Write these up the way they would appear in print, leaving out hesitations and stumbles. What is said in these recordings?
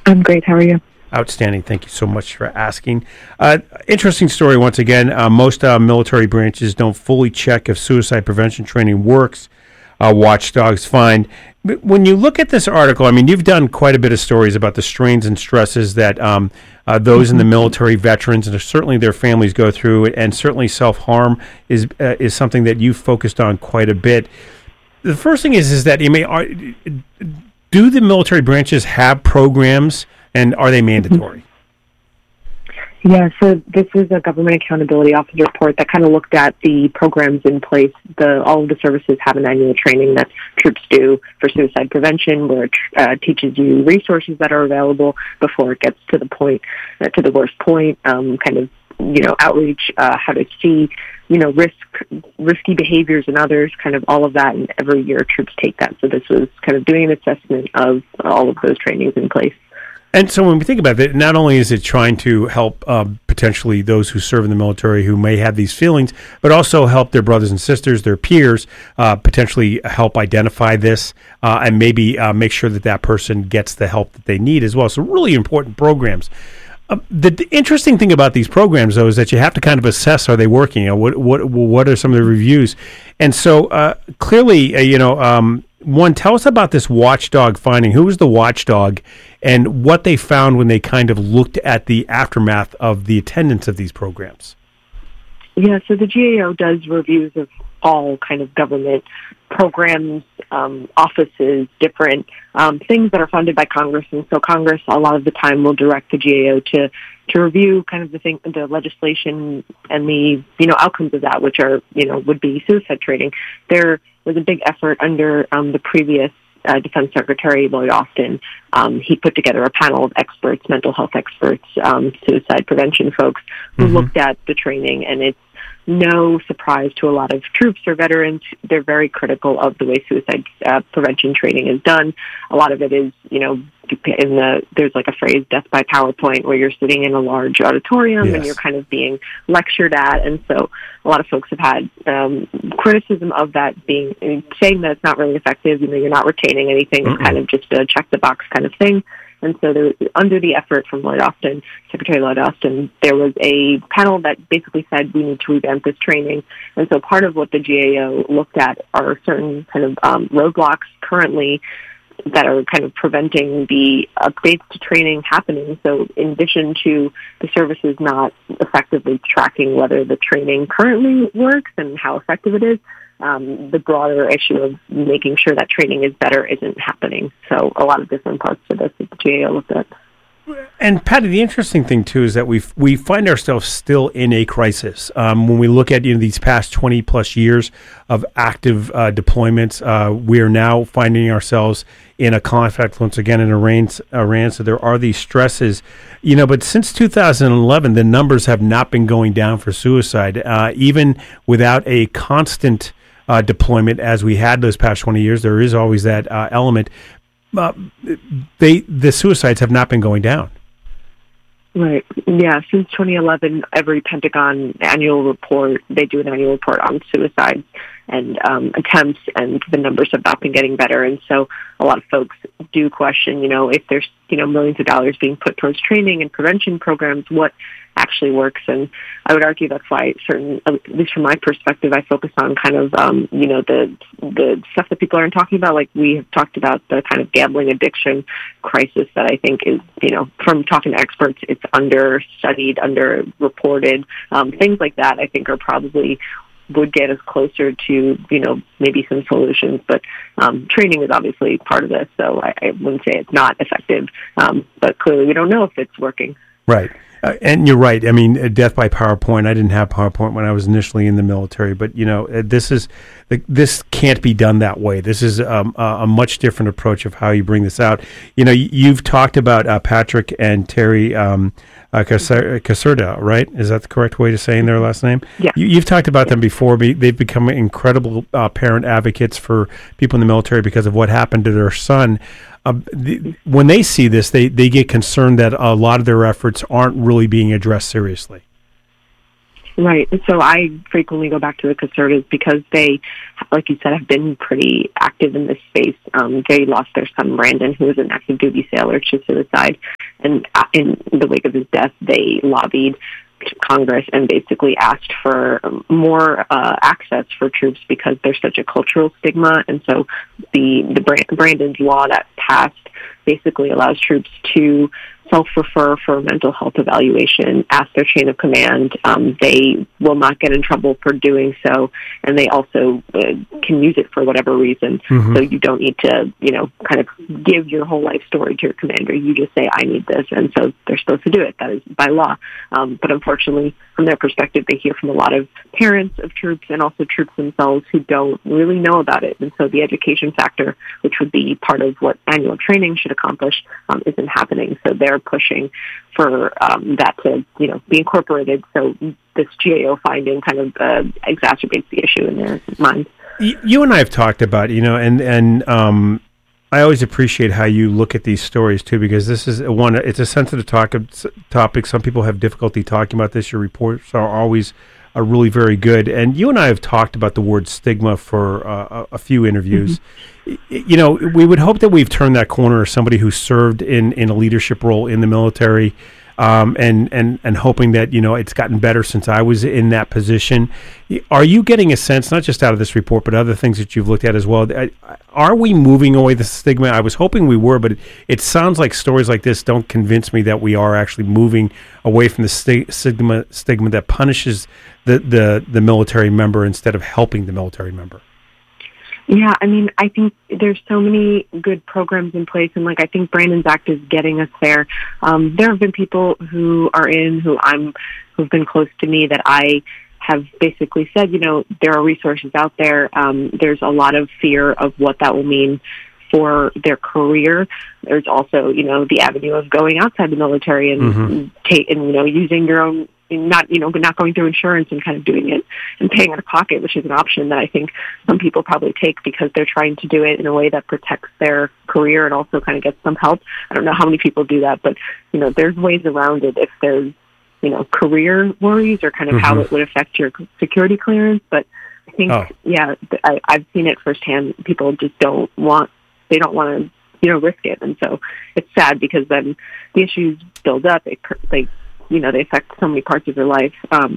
I'm great. How are you? Outstanding. Thank you so much for asking. Interesting story once again. Most military branches don't fully check if suicide prevention training works. Watchdogs find. When you look at this article, I mean, you've done quite a bit of stories about the strains and stresses that those in the military, veterans, and certainly their families go through, and certainly self-harm is something that you've focused on quite a bit. The first thing is that do the military branches have programs, and are they mandatory? Yeah, so this is a Government Accountability Office report that kind of looked at the programs in place. All of the services have an annual training that troops do for suicide prevention, where it teaches you resources that are available before it gets to the point, to the worst point, kind of, outreach, how to see, risky behaviors in others, kind of all of that, and every year troops take that. So this was kind of doing an assessment of all of those trainings in place. And so when we think about it, not only is it trying to help potentially those who serve in the military who may have these feelings, but also help their brothers and sisters, their peers, potentially help identify this and maybe make sure that person gets the help that they need as well. So really important programs. The interesting thing about these programs, though, is that you have to kind of assess, are they working? What are some of the reviews? And so clearly, one, tell us about this watchdog finding. Who was the watchdog and what they found when they kind of looked at the aftermath of the attendance of these programs? Yeah, so the GAO does reviews of all kind of government programs, offices, different things that are funded by Congress. And so Congress, a lot of the time, will direct the GAO to review kind of the legislation and the, outcomes of that, which are, would be suicide training. There was a big effort under the previous Defense Secretary, Lloyd Austin. He put together a panel of experts, mental health experts, suicide prevention folks, who looked at the training, and it's no surprise to a lot of troops or veterans. They're very critical of the way suicide prevention training is done. A lot of it is, there's like a phrase, death by PowerPoint, where you're sitting in a large auditorium and you're kind of being lectured at. And so a lot of folks have had criticism of that saying that it's not really effective. You're not retaining anything. It's kind of just a check the box kind of thing. And so under the effort from Secretary Lloyd Austin, there was a panel that basically said we need to revamp this training. And so part of what the GAO looked at are certain kind of roadblocks currently that are kind of preventing the updates to training happening. So in addition to the services not effectively tracking whether the training currently works and how effective it is, the broader issue of making sure that training is better isn't happening. So a lot of different parts to this that the GAO looked at. And Patty, the interesting thing too is that we find ourselves still in a crisis. When we look at these past 20 plus years of active deployments, we are now finding ourselves in a conflict once again in Iran. So there are these stresses, But since 2011, the numbers have not been going down for suicide, even without a constant deployment as we had those past 20 years. There is always that element. The suicides have not been going down. Right. Yeah. Since 2011, every Pentagon annual report, they do an annual report on suicides and attempts, and the numbers have not been getting better. And so a lot of folks do question, if there's, millions of dollars being put towards training and prevention programs, what actually works. And I would argue that's why at least from my perspective, I focus on kind of, the stuff that people aren't talking about. Like we have talked about the kind of gambling addiction crisis that I think is, from talking to experts, it's understudied, underreported. Things like that I think are probably would get us closer to, maybe some solutions. But training is obviously part of this, so I wouldn't say it's not effective. But clearly we don't know if it's working. Right. And you're right. I mean, death by PowerPoint. I didn't have PowerPoint when I was initially in the military, but this can't be done that way. This is a much different approach of how you bring this out. You've talked about Patrick and Terry Caserta, right? Is that the correct way to say their last name? Yeah. You've talked about them before. They've become incredible parent advocates for people in the military because of what happened to their son. When they see this, they get concerned that a lot of their efforts aren't really being addressed seriously. Right. And so I frequently go back to the conservatives because they, like you said, have been pretty active in this space. They lost their son, Brandon, who was an active duty sailor, to suicide. And in the wake of his death, they lobbied Congress and basically asked for more access for troops because there's such a cultural stigma. And so the Brandon's law that passed basically allows troops to self-refer for mental health evaluation, ask their chain of command. They will not get in trouble for doing so, and they also can use it for whatever reason. Mm-hmm. So you don't need to, kind of give your whole life story to your commander. You just say, I need this, and so they're supposed to do it. That is by law. But unfortunately, from their perspective, they hear from a lot of parents of troops and also troops themselves who don't really know about it. And so the education factor, which would be part of what annual training should accomplish, isn't happening. So they're pushing for that to, be incorporated. So this GAO finding kind of exacerbates the issue in their minds. You and I have talked about, and I always appreciate how you look at these stories too, because this is it's a sensitive topic. Some people have difficulty talking about this. Your reports are always really very good. And you and I have talked about the word stigma for a few interviews. Mm-hmm. We would hope that we've turned that corner as somebody who served in a leadership role in the military, and hoping that, it's gotten better since I was in that position. Are you getting a sense, not just out of this report, but other things that you've looked at as well? Are we moving away the stigma? I was hoping we were, but it sounds like stories like this don't convince me that we are actually moving away from the stigma that punishes the military member instead of helping the military member. Yeah, I think there's so many good programs in place, and I think Brandon's Act is getting us there. There have been people who've been close to me that I have basically said, there are resources out there. There's a lot of fear of what that will mean for their career. There's also, the avenue of going outside the military and using your own, not going through insurance and kind of doing it and paying out of pocket, which is an option that I think some people probably take because they're trying to do it in a way that protects their career and also kind of gets some help. I don't know how many people do that, but, there's ways around it if there's, career worries or kind of how it would affect your security clearance. But I think, I've seen it firsthand. People just don't want to, risk it. And so it's sad because then the issues build up. They affect so many parts of your life.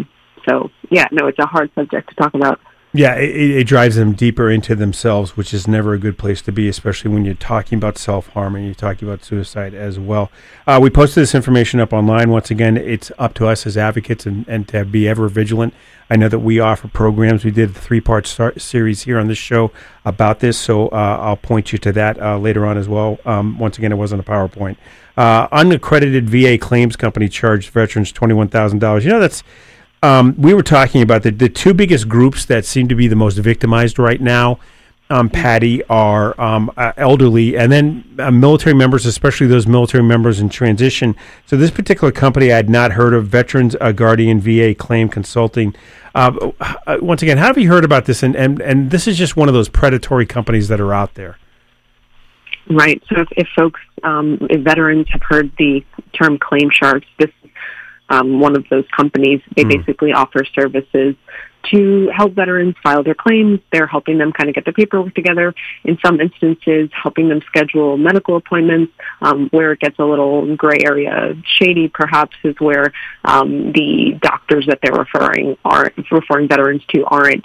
It's a hard subject to talk about. Yeah, it drives them deeper into themselves, which is never a good place to be, especially when you're talking about self-harm and you're talking about suicide as well. We posted this information up online. Once again, it's up to us as advocates and to be ever vigilant. I know that we offer programs. We did a 3-part series here on this show about this, so I'll point you to that later on as well. Once again, it wasn't a PowerPoint. Unaccredited VA claims company charged veterans $21,000. That's we were talking about the two biggest groups that seem to be the most victimized right now, Patty, are elderly and then military members, especially those military members in transition. So this particular company I had not heard of, Veterans Guardian VA Claim Consulting. Once again, how have you heard about this? And this is just one of those predatory companies that are out there. Right. So if folks, if veterans have heard the term claim sharks, this is one of those companies. They basically offer services to help veterans file their claims. They're helping them kind of get the paperwork together. In some instances, helping them schedule medical appointments. Where it gets a little gray area shady, perhaps, is where the doctors that they're referring veterans to aren't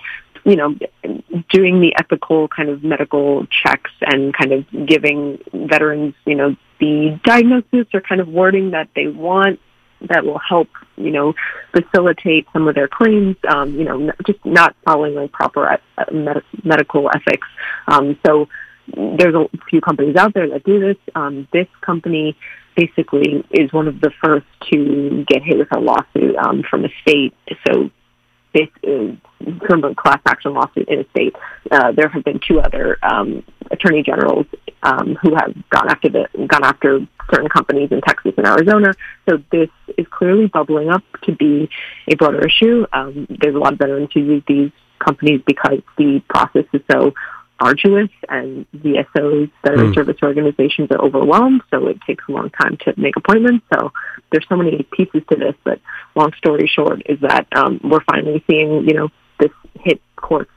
doing the ethical kind of medical checks and kind of giving veterans, the diagnosis or kind of wording that they want that will help, facilitate some of their claims, just not following proper medical ethics. So there's a few companies out there that do this. This company basically is one of the first to get hit with a lawsuit from a state. So this is from a class action lawsuit in a state. There have been 2 other attorney generals who have gone after certain companies in Texas and Arizona. So this is clearly bubbling up to be a broader issue. There's a lot of veterans who use these companies because the process is so arduous, and VSOs that are service organizations are overwhelmed, so it takes a long time to make appointments. So there's so many pieces to this, but long story short is that we're finally seeing, this hit courts.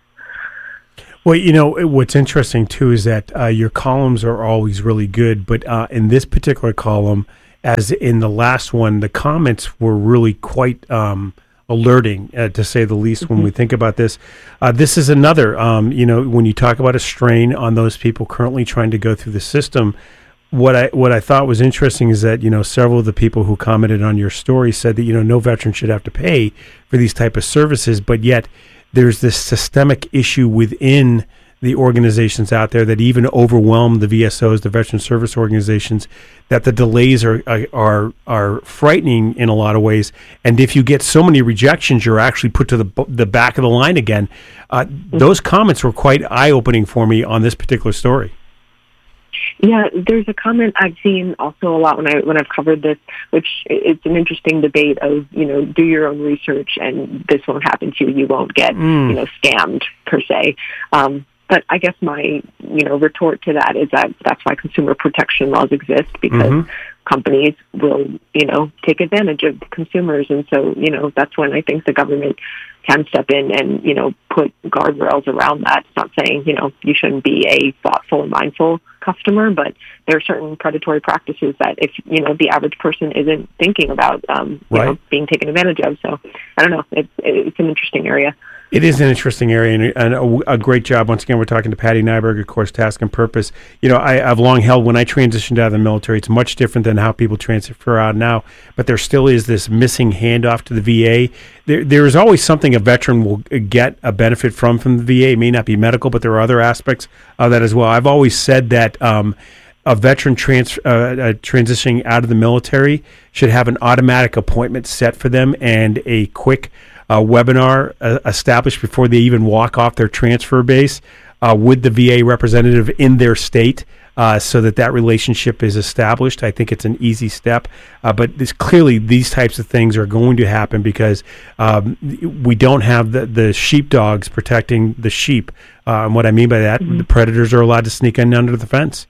Well, what's interesting, too, is that your columns are always really good, but in this particular column, as in the last one, the comments were really quite alerting, to say the least, when we think about this. This is another, when you talk about a strain on those people currently trying to go through the system, what I thought was interesting is that, several of the people who commented on your story said that, no veteran should have to pay for these type of services, but yet there's this systemic issue within the organizations out there that even overwhelm the VSOs, the veteran service organizations, that the delays are frightening in a lot of ways. And if you get so many rejections, you're actually put to the back of the line again. Those comments were quite eye-opening for me on this particular story. Yeah, there's a comment I've seen also a lot when I've covered this, which it's an interesting debate of, do your own research and this won't happen to you. You won't get, scammed per se. But I guess my, retort to that is that that's why consumer protection laws exist, because companies will, take advantage of consumers. And so, that's when I think the government can step in and, put guardrails around that. It's not saying, you shouldn't be a thoughtful and mindful customer, but there are certain predatory practices that if, the average person isn't thinking about, being taken advantage of. So I don't know. It's an interesting area. It is an interesting area, and a great job. Once again, we're talking to Patty Nyberg, of course, Task and Purpose. I've long held, when I transitioned out of the military, it's much different than how people transfer out now, but there still is this missing handoff to the VA. There is always something a veteran will get a benefit from the VA. It may not be medical, but there are other aspects of that as well. I've always said that a veteran transitioning out of the military should have an automatic appointment set for them and a quick webinar established before they even walk off their transfer base with the VA representative in their state, so that relationship is established. I think it's an easy step, but clearly these types of things are going to happen because we don't have the sheepdogs protecting the sheep. And what I mean by that, the predators are allowed to sneak in under the fence.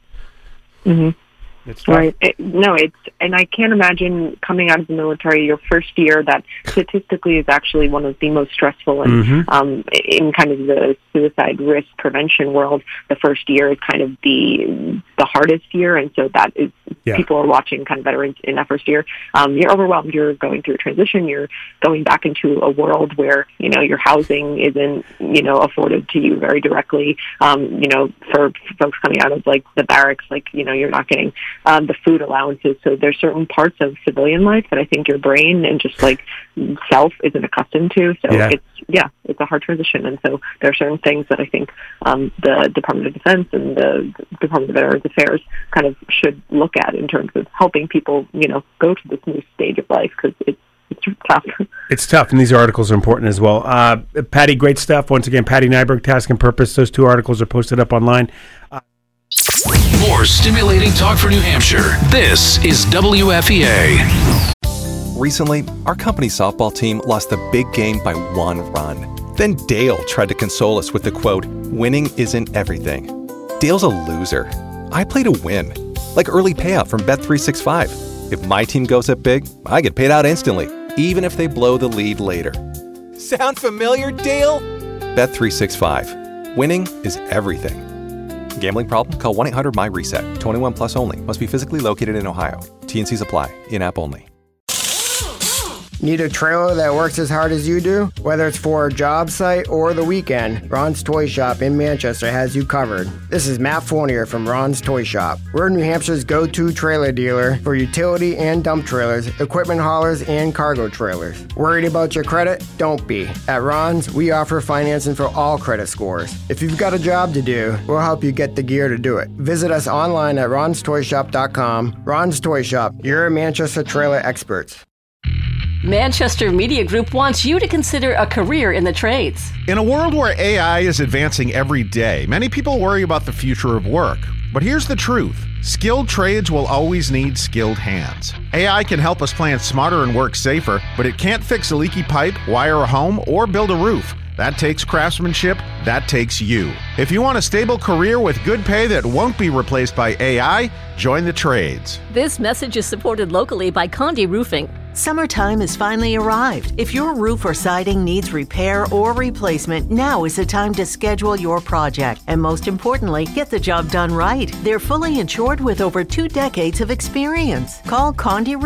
It's right. And I can't imagine coming out of the military, your first year, that statistically is actually one of the most stressful. And in kind of the suicide risk prevention world, the first year is kind of the hardest year. And so that is, people are watching kind of veterans in that first year. You're overwhelmed. You're going through a transition. You're going back into a world where, your housing isn't, afforded to you very directly. For folks coming out of like the barracks, you're not getting the food allowances. So there's certain parts of civilian life that I think your brain and just like self isn't accustomed to. So it's a hard transition. And so there are certain things that I think the Department of Defense and the Department of Veterans Affairs kind of should look at in terms of helping people, go to this new stage of life, because it's tough. It's tough, and these articles are important as well. Patty, great stuff. Once again, Patty Nyberg, Task and Purpose. Those two articles are posted up online. More stimulating talk for New Hampshire. This is WFEA. Recently, our company softball team lost the big game by 1 run. Then Dale tried to console us with the quote, "Winning isn't everything." Dale's a loser. I play to win, like early payout from Bet365. If my team goes up big, I get paid out instantly, even if they blow the lead later. Sound familiar, Dale? Bet365. Winning is everything. Gambling problem? Call 1-800-MY-RESET. 21 plus only. Must be physically located in Ohio. T&Cs apply. In-app only. Need a trailer that works as hard as you do? Whether it's for a job site or the weekend, Ron's Toy Shop in Manchester has you covered. This is Matt Fournier from Ron's Toy Shop. We're New Hampshire's go-to trailer dealer for utility and dump trailers, equipment haulers, and cargo trailers. Worried about your credit? Don't be. At Ron's, we offer financing for all credit scores. If you've got a job to do, we'll help you get the gear to do it. Visit us online at ronstoyshop.com. Ron's Toy Shop, your Manchester trailer experts. Manchester Media Group wants you to consider a career in the trades. In a world where AI is advancing every day, many people worry about the future of work. But here's the truth. Skilled trades will always need skilled hands. AI can help us plan smarter and work safer, but it can't fix a leaky pipe, wire a home, or build a roof. That takes craftsmanship. That takes you. If you want a stable career with good pay that won't be replaced by AI, join the trades. This message is supported locally by Condé Roofing. Summertime has finally arrived. If your roof or siding needs repair or replacement, now is the time to schedule your project. And most importantly, get the job done right. They're fully insured with over 2 decades of experience. Call Condé